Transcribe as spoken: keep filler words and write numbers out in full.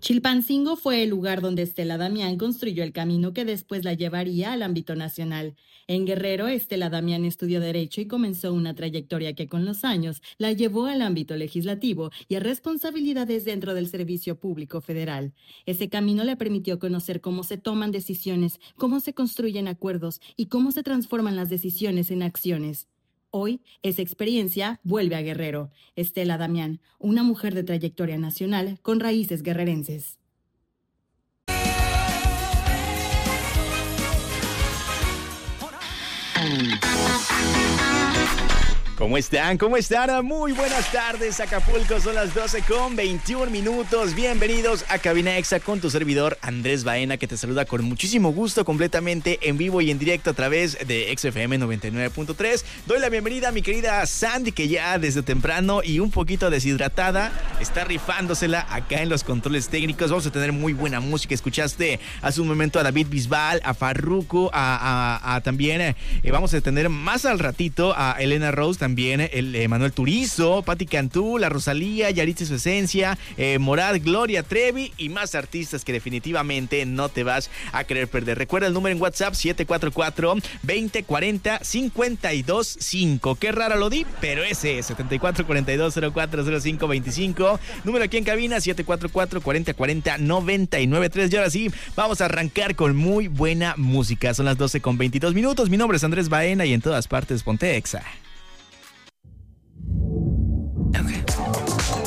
Chilpancingo fue el lugar donde Estela Damián construyó el camino que después la llevaría al ámbito nacional. En Guerrero, Estela Damián estudió Derecho y comenzó una trayectoria que con los años la llevó al ámbito legislativo y a responsabilidades dentro del Servicio Público Federal. Ese camino le permitió conocer cómo se toman decisiones, cómo se construyen acuerdos y cómo se transforman las decisiones en acciones. Hoy, esa experiencia vuelve a Guerrero. Estela Damián, una mujer de trayectoria nacional con raíces guerrerenses. ¿Cómo están? ¿Cómo están? Muy buenas tardes, Acapulco. Son las doce con veintiún minutos. Bienvenidos a Cabina Exa con tu servidor Andrés Baena, que te saluda con muchísimo gusto, completamente en vivo y en directo a través de X F M noventa y nueve punto tres. Doy la bienvenida a mi querida Sandy, que ya desde temprano y un poquito deshidratada está rifándosela acá en los controles técnicos. Vamos a tener muy buena música. Escuchaste hace un momento a David Bisbal, a Farruko, a, a, a también eh, vamos a tener más al ratito a Elena Rose, también el eh, Manuel Turizo, Patti Cantú, la Rosalía, Yaritza Su Esencia, eh, Morad, Gloria Trevi y más artistas que definitivamente no te vas a querer perder. Recuerda el número en WhatsApp siete cuatro cuatro, veinte cuarenta, cincuenta y dos cinco. Qué raro lo di, pero ese es setenta y cuatro cuarenta y dos cero cuatro cero cinco veinticinco. Número aquí en cabina siete cuatro cuatro, cuarenta cuarenta, noventa y nueve tres. Y ahora sí, vamos a arrancar con muy buena música. Son las doce con veintidós minutos. Mi nombre es Andrés Baena y en todas partes ponte Exa.